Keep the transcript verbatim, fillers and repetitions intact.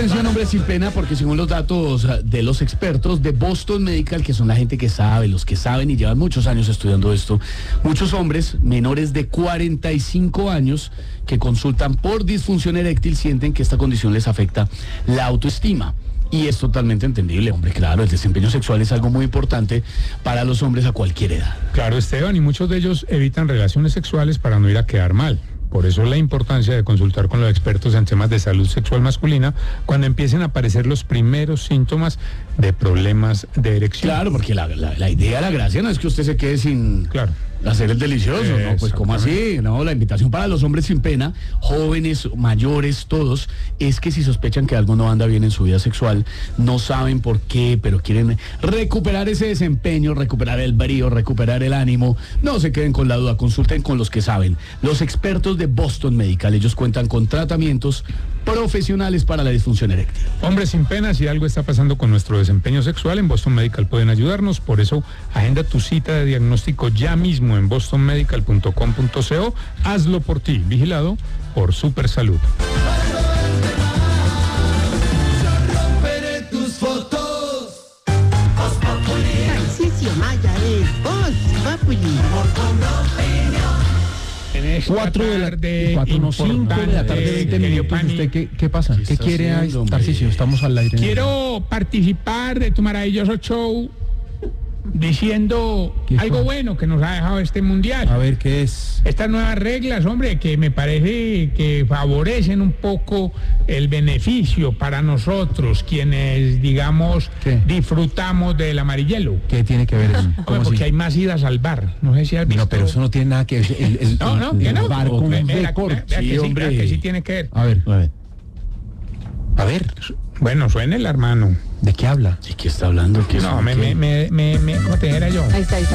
Atención, hombres sin pena, porque según los datos de los expertos de Boston Medical, que son la gente que sabe, los que saben y llevan muchos años estudiando esto, muchos hombres menores de cuarenta y cinco años que consultan por disfunción eréctil sienten que esta condición les afecta la autoestima. Y es totalmente entendible, hombre, claro, el desempeño sexual es algo muy importante para los hombres a cualquier edad. Claro, Esteban, y muchos de ellos evitan relaciones sexuales para no ir a quedar mal. Por eso la importancia de consultar con los expertos en temas de salud sexual masculina cuando empiecen a aparecer los primeros síntomas de problemas de erección. Claro, porque la, la, la idea, la gracia no es que usted se quede sin... Claro. Hacer el delicioso, ¿no? Pues ¿cómo así? No, la invitación para los hombres sin pena, jóvenes, mayores, todos, es que si sospechan que algo no anda bien en su vida sexual, no saben por qué, pero quieren recuperar ese desempeño, recuperar el brío, recuperar el ánimo, no se queden con la duda, consulten con los que saben. Los expertos de Boston Medical, ellos cuentan con tratamientos profesionales para la disfunción eréctil. Hombres sin pena, si algo está pasando con nuestro desempeño sexual, en Boston Medical pueden ayudarnos, por eso agenda tu cita de diagnóstico ya mismo en boston medical punto com punto co. Hazlo por ti, vigilado por Supersalud. Tarcisio Maya es Voz Populi. Cuatro de la tarde, cuatro, no, cinco de la tarde, veinte minutos. ¿Usted qué, qué pasa? ¿Qué, ¿Qué quiere, haciendo, Tarcisio? Estamos al aire. Quiero participar de tu maravilloso show diciendo algo fue? bueno que nos ha dejado este mundial. A ver, ¿qué es? Estas nuevas reglas, hombre, que me parece que favorecen un poco el beneficio para nosotros, quienes, digamos, ¿Qué? disfrutamos del amarillelo. ¿Qué tiene que ver eso? Hombre, porque así? hay más idas al bar. No sé si has visto. No, pero eso no tiene nada que ver. El, el, No, no, el, que el no. bar con Vea, vea, récord. vea, vea Sí, que sí, hombre. vea que sí tiene que ver. A ver, a ver. A ver, Bueno, suena el hermano. ¿de qué habla? ¿De qué está hablando? ¿Qué No, es? me, ¿Qué? me, me, me, me, ¿cómo te dijera yo? Ahí está, ahí está.